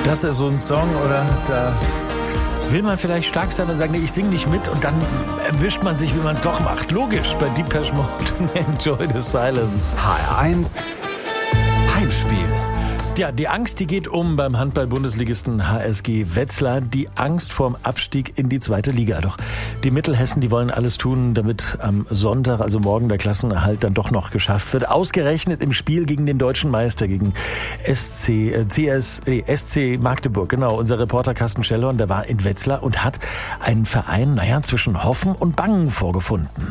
Das ist so ein Song, oder? Da will man vielleicht stark sein und sagen, nee, ich singe nicht mit, und dann erwischt man sich, wie man es doch macht. Logisch, bei Depeche Mode. Enjoy the Silence. HR1 Heimspiel. Ja, die Angst, die geht um beim Handball-Bundesligisten HSG Wetzlar. Die Angst vorm Abstieg in die zweite Liga. Doch die Mittelhessen, die wollen alles tun, damit am Sonntag, also morgen, der Klassenerhalt dann doch noch geschafft wird. Ausgerechnet im Spiel gegen den deutschen Meister, gegen SC Magdeburg. Genau, unser Reporter Carsten Schellhorn, der war in Wetzlar und hat einen Verein, zwischen Hoffen und Bangen vorgefunden.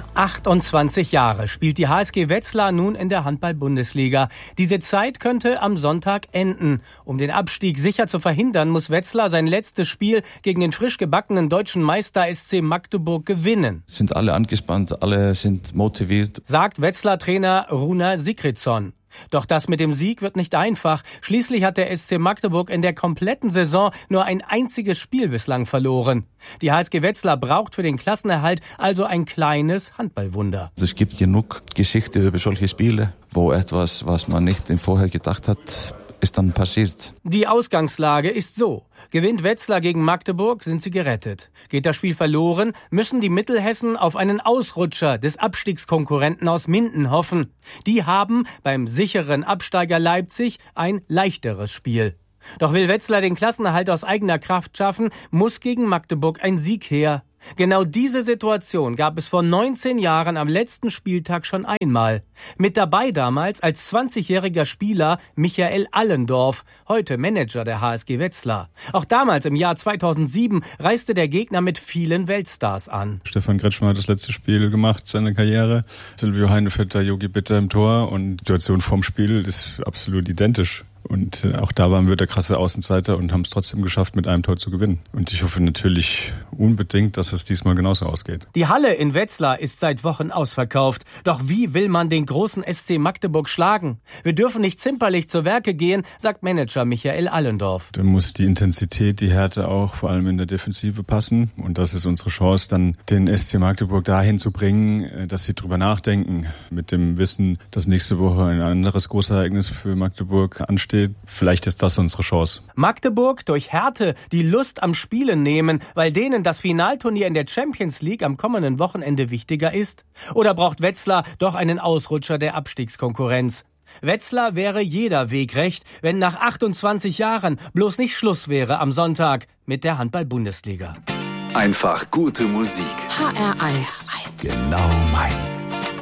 28 Jahre spielt die HSG Wetzlar nun in der Handball-Bundesliga. Diese Zeit könnte am Sonntag enden. Um den Abstieg sicher zu verhindern, muss Wetzlar sein letztes Spiel gegen den frisch gebackenen deutschen Meister SC Magdeburg gewinnen. Sind alle angespannt, alle sind motiviert, sagt Wetzlar-Trainer Runa Sigridsson. Doch das mit dem Sieg wird nicht einfach. Schließlich hat der SC Magdeburg in der kompletten Saison nur ein einziges Spiel bislang verloren. Die HSG Wetzlar braucht für den Klassenerhalt also ein kleines Handballwunder. Es gibt genug Geschichte über solche Spiele, wo etwas, was man nicht vorher gedacht hat, ist dann passiert. Die Ausgangslage ist so. Gewinnt Wetzlar gegen Magdeburg, sind sie gerettet. Geht das Spiel verloren, müssen die Mittelhessen auf einen Ausrutscher des Abstiegskonkurrenten aus Minden hoffen. Die haben beim sicheren Absteiger Leipzig ein leichteres Spiel. Doch will Wetzlar den Klassenerhalt aus eigener Kraft schaffen, muss gegen Magdeburg ein Sieg her. Genau diese Situation gab es vor 19 Jahren am letzten Spieltag schon einmal. Mit dabei damals als 20-jähriger Spieler Michael Allendorf, heute Manager der HSG Wetzlar. Auch damals im Jahr 2007 reiste der Gegner mit vielen Weltstars an. Stefan Kretschmer hat das letzte Spiel gemacht, seine Karriere. Silvio Heinevetter, Jogi Bitter im Tor, und die Situation vorm Spiel ist absolut identisch. Und auch da waren wir der krasse Außenseiter und haben es trotzdem geschafft, mit einem Tor zu gewinnen. Und ich hoffe natürlich unbedingt, dass es diesmal genauso ausgeht. Die Halle in Wetzlar ist seit Wochen ausverkauft. Doch wie will man den großen SC Magdeburg schlagen? Wir dürfen nicht zimperlich zu Werke gehen, sagt Manager Michael Allendorf. Da muss die Intensität, die Härte auch vor allem in der Defensive passen. Und das ist unsere Chance, dann den SC Magdeburg dahin zu bringen, dass sie drüber nachdenken. Mit dem Wissen, dass nächste Woche ein anderes Großereignis für Magdeburg ansteht. Vielleicht ist das unsere Chance. Magdeburg durch Härte die Lust am Spielen nehmen, weil denen das Finalturnier in der Champions League am kommenden Wochenende wichtiger ist? Oder braucht Wetzlar doch einen Ausrutscher der Abstiegskonkurrenz? Wetzlar wäre jeder Weg recht, wenn nach 28 Jahren bloß nicht Schluss wäre am Sonntag mit der Handball-Bundesliga. Einfach gute Musik. HR1. Genau meins.